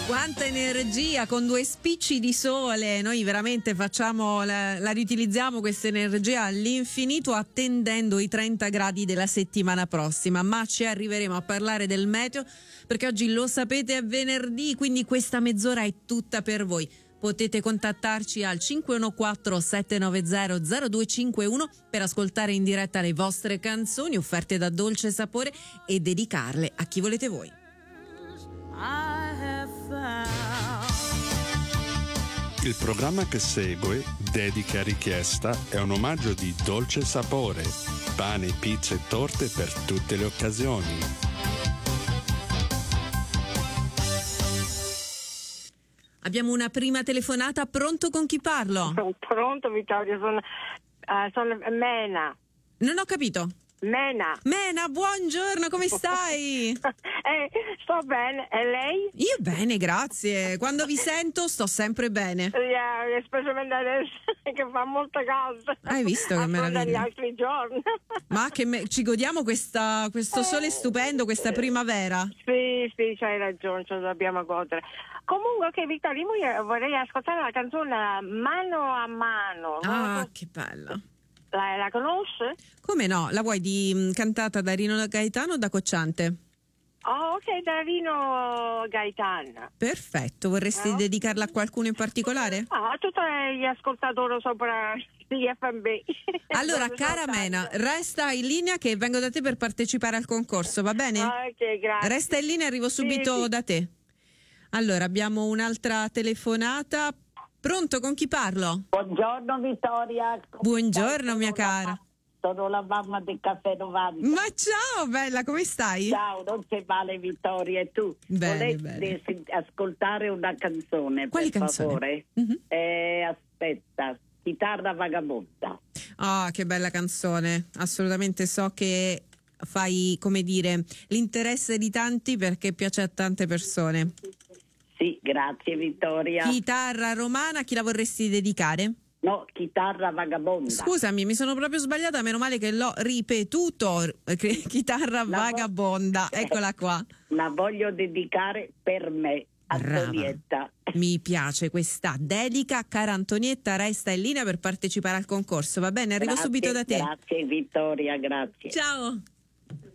Quanta energia con 2 spicci di sole, noi veramente facciamo la riutilizziamo questa energia all'infinito, attendendo i 30 gradi della settimana prossima, ma ci arriveremo a parlare del meteo perché oggi, lo sapete, è venerdì, quindi questa mezz'ora è tutta per voi. Potete contattarci al 514-790-0251 per ascoltare in diretta le vostre canzoni offerte da Dolce Sapore e dedicarle a chi volete voi. Il programma che segue, dedica richiesta, è un omaggio di Dolce Sapore, pane, pizza e torte per tutte le occasioni. Abbiamo una prima telefonata, pronto, con chi parlo? Pronto Vittorio, sono Mena. Non ho capito. Mena, buongiorno, come stai? sto bene, e lei? Io bene, grazie. Quando vi sento sto sempre bene. Specialmente adesso che fa molto caldo. Hai visto che meraviglia? Gli altri giorni. Ma ci godiamo questo sole stupendo, questa primavera. Sì, c'hai ragione, ce lo dobbiamo godere. Comunque, ok, Vittorio, io vorrei ascoltare la canzone Mano a Mano. Ah, che bella. La conosce? Come no? La vuoi cantata da Rino Gaetano o da Cocciante? Oh, ok, da Rino Gaetano. Perfetto, vorresti dedicarla a qualcuno in particolare? A tutti gli ascoltatori sopra gli FMB. Allora, cara Mena, resta in linea che vengo da te per partecipare al concorso, va bene? Ok, grazie. Resta in linea, arrivo subito Sì. da te. Allora, abbiamo un'altra telefonata. Pronto, con chi parlo? Buongiorno Vittoria. Buongiorno mia cara. Sono la mamma del Caffè 90. Ma ciao bella, come stai? Ciao, non sei male Vittoria, e tu? Bene, Volete ascoltare una canzone? Quali per canzoni? favore? Aspetta, Chitarra Vagabonda. Ah, che bella canzone. Assolutamente, so che fai, come dire, l'interesse di tanti perché piace a tante persone. Sì, grazie Vittoria. Chitarra romana, chi la vorresti dedicare? No, Chitarra Vagabonda. Scusami, mi sono proprio sbagliata, meno male che l'ho ripetuto. Chitarra vagabonda, eccola qua. La voglio dedicare per me, Antonietta. Mi piace questa dedica, cara Antonietta, resta in linea per partecipare al concorso, va bene? Arrivo subito da te. Grazie Vittoria, grazie. Ciao.